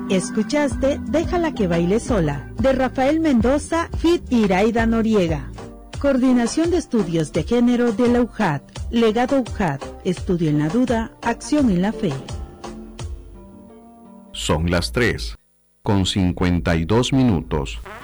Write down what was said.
Escuchaste Déjala que baile sola, de Rafael Mendoza, feat. Iraida Noriega. Coordinación de Estudios de Género de la UJAT. Legado UJAT. Estudio en la duda, acción en la fe. Son las 3:52.